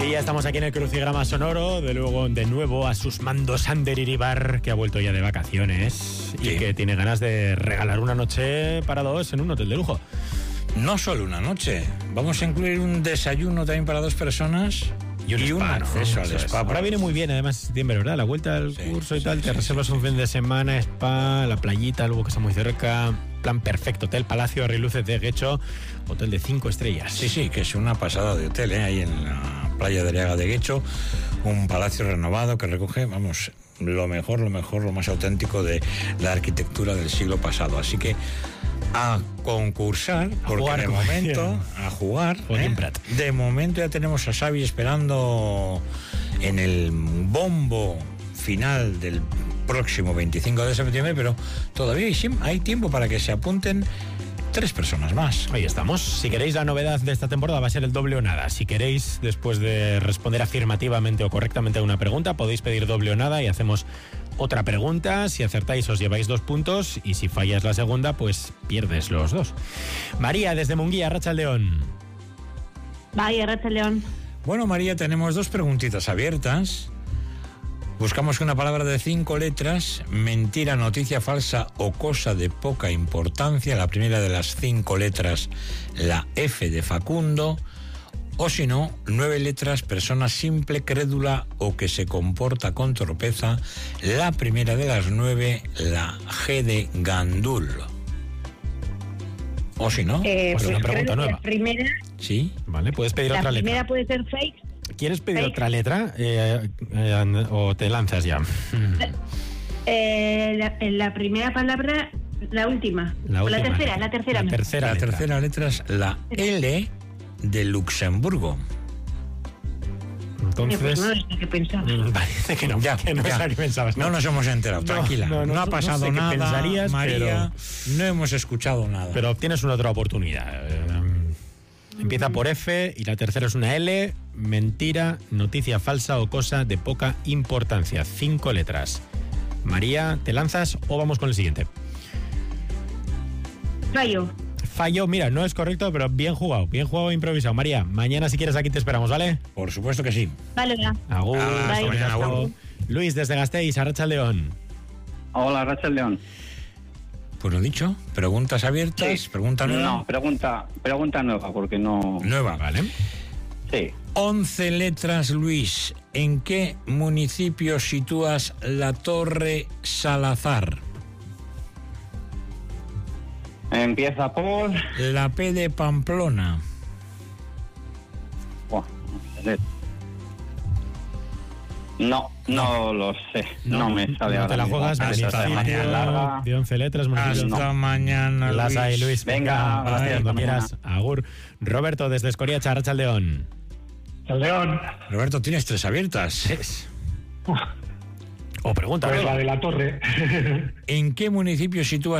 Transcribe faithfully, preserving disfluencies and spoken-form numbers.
Y ya estamos aquí en el crucigrama sonoro, de luego de nuevo a sus mandos Ander Iribar, que ha vuelto ya de vacaciones y Sí. que tiene ganas de regalar una noche para dos en un hotel de lujo. No solo una noche, vamos a incluir un desayuno también para dos personas Y un, y un spa, ¿no? acceso al Eso es. spa. Ahora viene muy bien, además, septiembre, ¿verdad? La vuelta al Sí, curso y sí, tal, sí, te sí, reservas sí, un sí. fin de semana, spa, la playita, algo que está muy cerca, plan perfecto, Hotel Palacio Arriluces de Guecho, hotel de cinco estrellas. Sí, sí, que es una pasada de hotel, ¿eh? Ahí en la playa de Ariaga de Guecho, un palacio renovado que recoge, vamos, lo mejor, lo mejor, lo más auténtico de la arquitectura del siglo pasado. Así que a concursar, porque jugar, de como momento, decía a jugar, Joaquín ¿eh? Prat. De momento ya tenemos a Xavi esperando en el bombo final del próximo veinticinco de septiembre, pero todavía hay, sim- hay tiempo para que se apunten tres personas más. Ahí estamos. Si queréis, la novedad de esta temporada va a ser el doble o nada. Si queréis, después de responder afirmativamente o correctamente a una pregunta, podéis pedir doble o nada y hacemos otra pregunta. Si acertáis, os lleváis dos puntos y si fallas la segunda, pues pierdes los dos. María, desde Munguía, Arratsaldeon. Vaya, Racha León. Bueno, María, tenemos dos preguntitas abiertas. Buscamos una palabra de cinco letras, mentira, noticia falsa o cosa de poca importancia. La primera de las cinco letras, la F de Facundo. O si no, nueve letras, persona simple, crédula o que se comporta con torpeza. La primera de las nueve, la G de Gandul. O si no, Eh, pues pues una pregunta creo que nueva. La primera, sí. Vale, puedes pedir la otra primera letra. puede ser fake. ¿Quieres pedir Fake. otra letra eh, eh, o te lanzas ya? Eh, la, la primera palabra, la última. La O la última tercera, letra. la tercera. La mejor. tercera La letra. tercera letra es la L de Luxemburgo. Eh, pues Entonces, no es lo que pensaba. mm, parece que no, Ya, que no ya. es la que pensabas. No nos hemos enterado, No, tranquila. no, No, no, ha no pasado sé qué nada, pensarías, María. No hemos escuchado nada. Pero obtienes una otra oportunidad. Eh, Empieza por F y la tercera es una L. Mentira, noticia falsa o cosa de poca importancia. Cinco letras. María, ¿te lanzas o vamos con el siguiente? Fallo. Fallo, mira, no es correcto, pero bien jugado. Bien jugado e improvisado. María, mañana si quieres aquí te esperamos, ¿vale? Por supuesto que sí. Vale, ya. Agur. Ah, hasta Eskerrik mañana, asko. agur. Luis, desde Gasteiz, Arratsaldeon. Hola, Rachel León. Pues lo dicho, preguntas abiertas, Sí. pregunta nueva. No, pregunta, pregunta nueva, porque no... Nueva. Vale. Sí. once letras, Luis. ¿En qué municipio sitúas la Torre Salazar? Empieza por... La P de Pamplona. Buah, no, no lo sé. No, me sale no ahora te la mismo. juegas. Hasta Esta semana mañana. es larga. De once letras, municipio. Hasta no. mañana, Las Luis. hay, Luis. Venga, hasta gracias, cuando hasta quieras. Agur. Roberto, desde Escoriacha, Arratsaldeon. El León, Roberto, tienes tres abiertas. O pregunta. pues ¿no? la de la torre. ¿En qué municipio sitúas